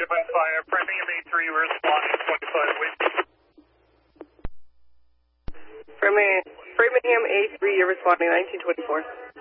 Midwest Fire, Framingham A3, responding 25 wind. Framingham A3, you're responding 1924.